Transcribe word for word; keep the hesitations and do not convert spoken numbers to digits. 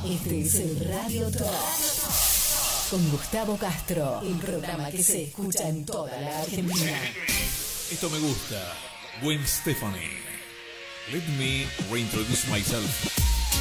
Este es el Radio Talk con Gustavo Castro, el programa que se escucha en toda la Argentina. Esto me gusta. Gwen Stefani. Let me reintroduce myself.